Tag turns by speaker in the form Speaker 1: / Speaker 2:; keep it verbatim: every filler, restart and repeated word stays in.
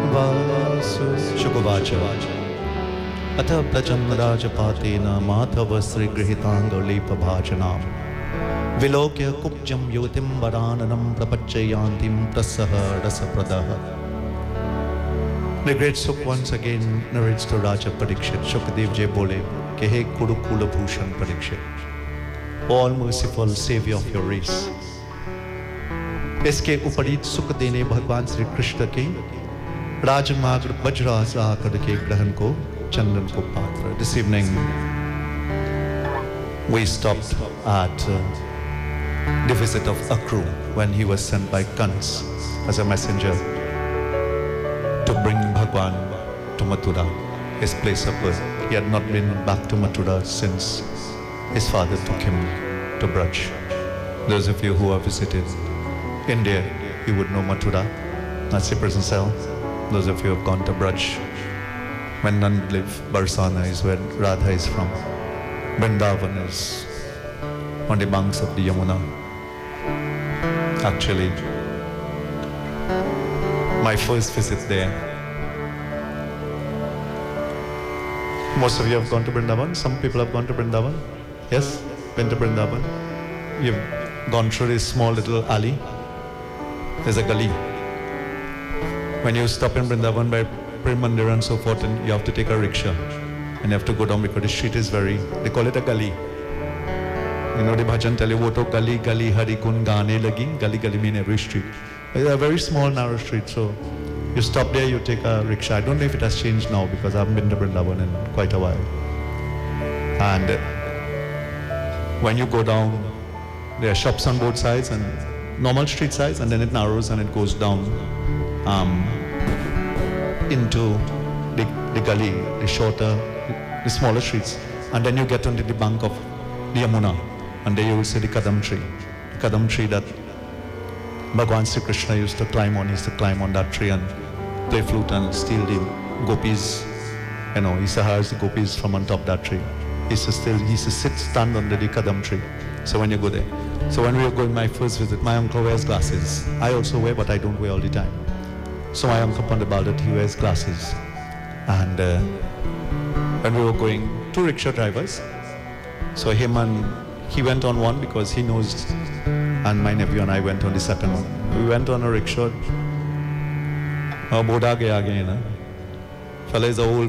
Speaker 1: वासु शुकवाच अथ प्रजं राजपातेन माधव श्रीगृहीताङ्गलेपभाजनाम् विलोक्य कुब्जं युवतिं वराननं प्रपच्चयान्तिं प्रसह रसप्रदः. The great Suk once again narrates to Raja Parikshit. Shukdev Ji bole ke he Kurukula Bhushan Parikshit, all merciful savior of your race. इसके उपरीत सुख देने भगवान श्री कृष्ण के राजमार्ग वज्रासा करके ग्रहण को चंदन को पात्र. This evening we stopped at uh, the visit of Akru when he was sent by Kans as a messenger to bring Bhagwan to Mathura, his place of birth. He had not been back to Mathura since his father took him to Braj. Those of you who have visited India, you would know Mathura, that's the prison cell. Those of you who have gone to Braj, when none live, Barsana is where Radha is from. Vrindavan is on the banks of the Yamuna. Actually, my first visit there. Most of you have gone to Vrindavan. Some people have gone to Vrindavan. Yes, been to Vrindavan. You've gone through this small little alley. There's a gully. When you stop in Vrindavan by Prem Mandir and so forth, and you have to take a rickshaw and you have to go down because the street is very, they call it a gully. You know the bhajan tell you, wo to gali gali hari gun gaane lagi. Gali gali mean every street. It's a very small narrow street, so you stop there, you take a rickshaw. I don't know if it has changed now because I haven't been to Vrindavan in quite a while. And when you go down, there are shops on both sides and normal street sides, and then it narrows and it goes down um, into the, the gully, the shorter, the smaller streets. And then you get onto the bank of the Yamuna, and there you will see the Kadam tree. The Kadam tree that Bhagwan Sri Krishna used to climb on. He used to climb on that tree and play flute and steal the gopis. You know, he used to hire the gopis from on top of that tree. He used to still, he used to sit, stand under the Kadam tree. So when you go there. So when we were going my first visit, my uncle wears glasses. I also wear, but I don't wear all the time. So my uncle Pandabaldat, he wears glasses. And uh, when we were going, two rickshaw drivers. So him and, he went on one because he knows, and my nephew and I went on the second one. We went on a rickshaw. Oh, boda gaya again. Fella is an old